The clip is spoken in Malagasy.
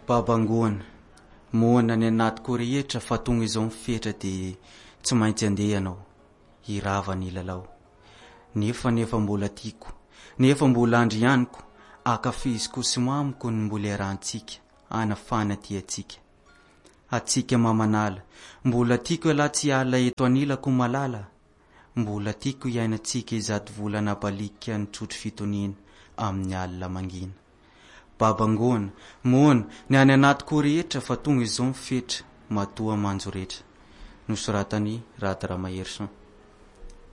Babangoana, mohana ny anatiko rehetra fa tonga izao mifetra dia tsy maintsy andeha ianao, hirava ny lalao. Nefa mbola tiako, nefa mbola andrianiko, akafiziko sy mamiko ny mbola iarahantsika, anafana ty atsika. Atsika mamanala, mbola tiako ala tsy ala eto anilako malala, mbola tiako iainantsika izato volana balika ny trotro fitoniana amin'ny alina mangina. Babangoana, mohana, ny any anatiko rehetra fa tonga izao mifetra, matoa manjo rehetra. Nosoratany Rady Ramahery.